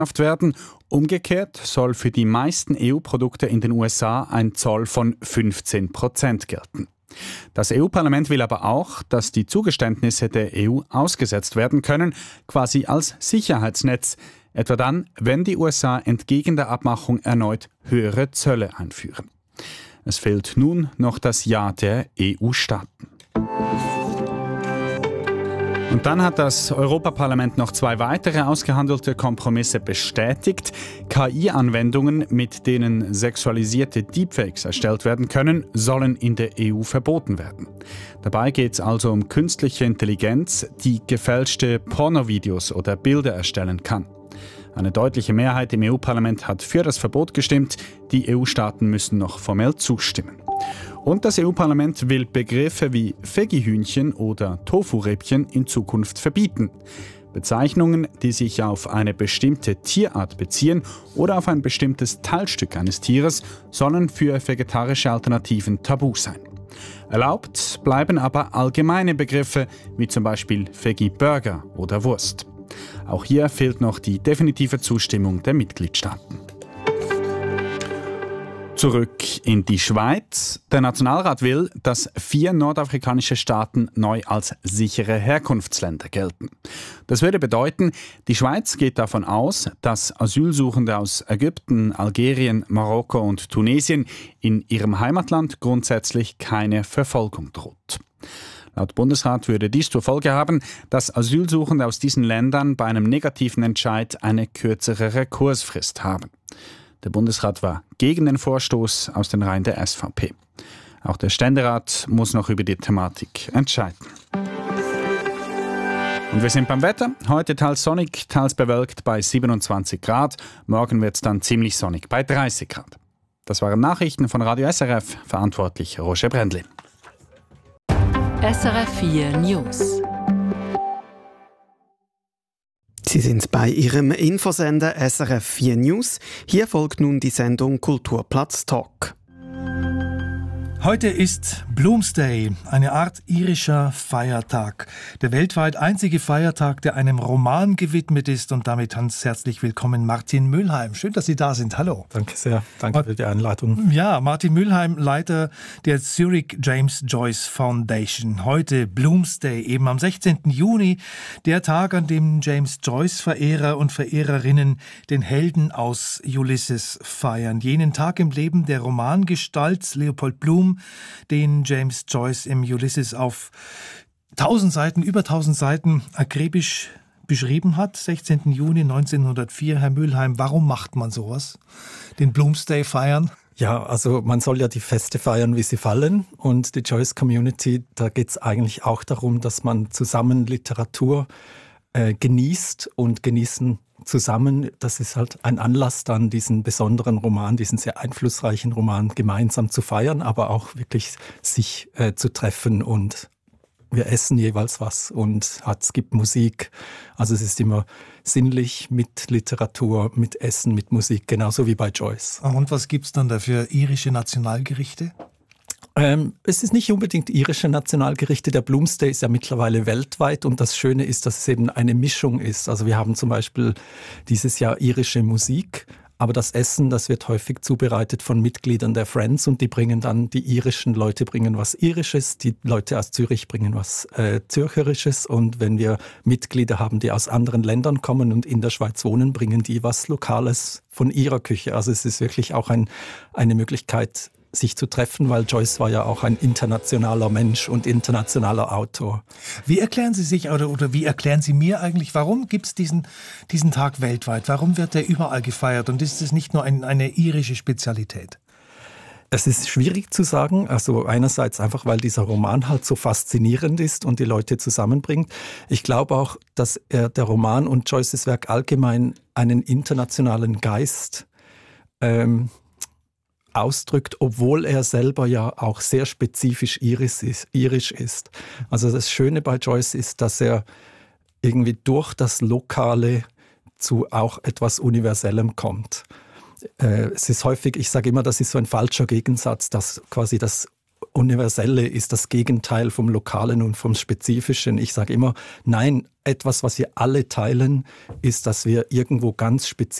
werden. Umgekehrt soll für die meisten EU-Produkte in den USA ein Zoll von 15% gelten. Das EU-Parlament will aber auch, dass die Zugeständnisse der EU ausgesetzt werden können, quasi als Sicherheitsnetz, etwa dann, wenn die USA entgegen der Abmachung erneut höhere Zölle einführen. Es fehlt nun noch das Ja der EU-Staaten. Und dann hat das Europaparlament noch 2 weitere ausgehandelte Kompromisse bestätigt. KI-Anwendungen, mit denen sexualisierte Deepfakes erstellt werden können, sollen in der EU verboten werden. Dabei geht es also um künstliche Intelligenz, die gefälschte Pornovideos oder Bilder erstellen kann. Eine deutliche Mehrheit im EU-Parlament hat für das Verbot gestimmt. Die EU-Staaten müssen noch formell zustimmen. Und das EU-Parlament will Begriffe wie Veggie-Hühnchen oder Tofu-Rippchen in Zukunft verbieten. Bezeichnungen, die sich auf eine bestimmte Tierart beziehen oder auf ein bestimmtes Teilstück eines Tieres, sollen für vegetarische Alternativen tabu sein. Erlaubt bleiben aber allgemeine Begriffe wie zum Beispiel Veggie-Burger oder Wurst. Auch hier fehlt noch die definitive Zustimmung der Mitgliedstaaten. Zurück in die Schweiz. Der Nationalrat will, dass 4 nordafrikanische Staaten neu als sichere Herkunftsländer gelten. Das würde bedeuten, die Schweiz geht davon aus, dass Asylsuchende aus Ägypten, Algerien, Marokko und Tunesien in ihrem Heimatland grundsätzlich keine Verfolgung droht. Laut Bundesrat würde dies zur Folge haben, dass Asylsuchende aus diesen Ländern bei einem negativen Entscheid eine kürzere Rekursfrist haben. Der Bundesrat war gegen den Vorstoß aus den Reihen der SVP. Auch der Ständerat muss noch über die Thematik entscheiden. Und wir sind beim Wetter. Heute teils sonnig, teils bewölkt bei 27 Grad. Morgen wird es dann ziemlich sonnig bei 30 Grad. Das waren Nachrichten von Radio SRF, verantwortlich Roger Brändli. SRF 4 News. Sie sind bei Ihrem Infosender SRF 4 News. Hier folgt nun die Sendung Kulturplatz Talk. Heute ist Bloomsday, eine Art irischer Feiertag. Der weltweit einzige Feiertag, der einem Roman gewidmet ist. Und damit ganz herzlich willkommen Martin Mülheim. Schön, dass Sie da sind. Hallo. Danke sehr. Danke für die Einladung. Ja, Martin Mülheim, Leiter der Zurich James Joyce Foundation. Heute Bloomsday, eben am 16. Juni, der Tag, an dem James Joyce-Verehrer und Verehrerinnen den Helden aus Ulysses feiern. Jenen Tag im Leben der Romangestalt Leopold Bloom, den James Joyce im Ulysses auf 1000 Seiten, über 1000 Seiten akribisch beschrieben hat. 16. Juni 1904. Herr Mülheim, warum macht man sowas? Den Bloomsday feiern? Ja, also man soll ja die Feste feiern, wie sie fallen. Und die Joyce Community, da geht es eigentlich auch darum, dass man zusammen Literatur genießt und genießen zusammen. Das ist halt ein Anlass, dann diesen besonderen Roman, diesen sehr einflussreichen Roman gemeinsam zu feiern, aber auch wirklich sich zu treffen, und wir essen jeweils was und es gibt Musik. Also es ist immer sinnlich mit Literatur, mit Essen, mit Musik, genauso wie bei Joyce. Und was gibt es dann da für irische Nationalgerichte? Es ist nicht unbedingt irische Nationalgerichte. Der Bloomsday ist ja mittlerweile weltweit, und das Schöne ist, dass es eben eine Mischung ist. Also wir haben zum Beispiel dieses Jahr irische Musik, aber das Essen, das wird häufig zubereitet von Mitgliedern der Friends, und die bringen dann, die irischen Leute bringen was Irisches, die Leute aus Zürich bringen was Zürcherisches, und wenn wir Mitglieder haben, die aus anderen Ländern kommen und in der Schweiz wohnen, bringen die was Lokales von ihrer Küche. Also es ist wirklich auch eine Möglichkeit, sich zu treffen, weil Joyce war ja auch ein internationaler Mensch und internationaler Autor. Wie erklären Sie sich oder wie erklären Sie mir eigentlich, warum gibt es diesen Tag weltweit? Warum wird der überall gefeiert und ist es nicht nur eine irische Spezialität? Es ist schwierig zu sagen, also einerseits einfach, weil dieser Roman halt so faszinierend ist und die Leute zusammenbringt. Ich glaube auch, dass der Roman und Joyces Werk allgemein einen internationalen Geist ausdrückt, obwohl er selber ja auch sehr spezifisch irisch ist. Also das Schöne bei Joyce ist, dass er irgendwie durch das Lokale zu auch etwas Universellem kommt. Es ist häufig, ich sage immer, das ist so ein falscher Gegensatz, dass quasi das Universelle ist das Gegenteil vom Lokalen und vom Spezifischen. Ich sage immer, nein, etwas, was wir alle teilen, ist, dass wir irgendwo ganz spezifisch